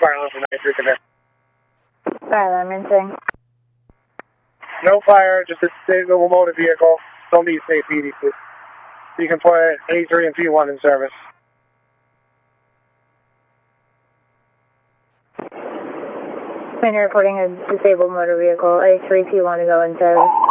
fire alarm from 93 Quebec. Fire alarm, rinsing. No fire, just a disabled motor vehicle. Don't need safe EDC. You can put A3 and P1 in service. When you're reporting a disabled motor vehicle, A3, P1 to go in service.